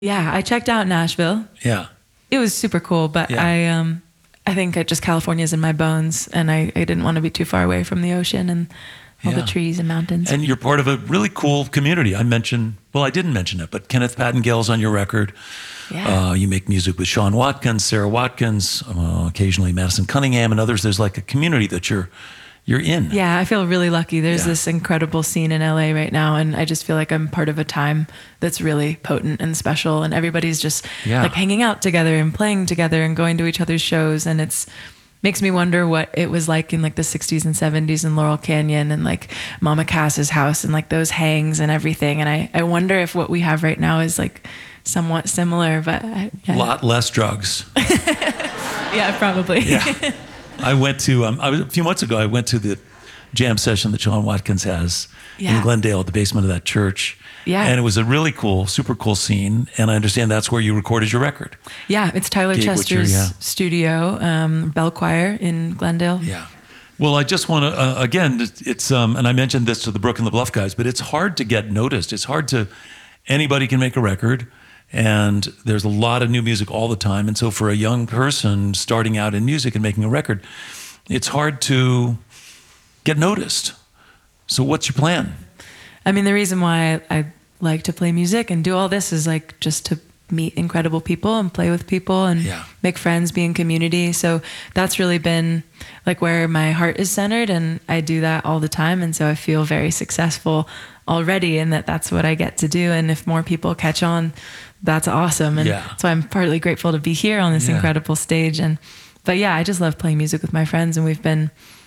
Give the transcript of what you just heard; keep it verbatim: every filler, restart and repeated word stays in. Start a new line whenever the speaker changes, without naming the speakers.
Yeah, I checked out Nashville.
Yeah.
It was super cool, but
Yeah.
I um I think it just California's in my bones, and I, I didn't want to be too far away from the ocean and all
Yeah.
the trees and mountains.
And you're part of a really cool community. I mentioned, well, I didn't mention it, but Kenneth Pattingale's on your record.
Yeah.
Uh, you make music with Sean Watkins, Sarah Watkins, uh, occasionally Madison Cunningham and others. There's like a community that you're you're in.
Yeah, I feel really lucky. There's
Yeah.
this incredible scene in L A right now, and I just feel like I'm part of a time that's really potent and special, and everybody's just
Yeah.
like hanging out together and playing together and going to each other's shows, and it's makes me wonder what it was like in like the sixties and seventies in Laurel Canyon and like Mama Cass's house and like those hangs and everything. And I, I wonder if what we have right now is like somewhat similar, but I,
A
yeah.
lot less drugs.
Yeah, probably.
Yeah. I went to, um, I was, a few months ago, I went to the jam session that Sean Watkins has
Yeah.
in Glendale at the basement of that church.
Yeah.
And it was a really cool, super cool scene. And I understand that's where you recorded your record.
Yeah, it's Tyler
Gabe Witcher,
Chester's
yeah.
studio, um, Bell Choir in Glendale.
Yeah. Well, I just want to, uh, again, it's- it's, um, and I mentioned this to the Brook and the Bluff guys, but it's hard to get noticed. It's hard to, anybody can make a record, and there's a lot of new music all the time. And so for a young person starting out in music and making a record, it's hard to get noticed. So what's your plan?
I mean, the reason why I, I like to play music and do all this is like just to meet incredible people and play with people and
Yeah.
make friends, be in community. So that's really been like where my heart is centered, and I do that all the time. And so I feel very successful already in that that's what I get to do. And if more people catch on, that's awesome. And
Yeah.
so I'm partly grateful to be here on this
Yeah.
incredible stage. And, but yeah, I just love playing music with my friends, and we've been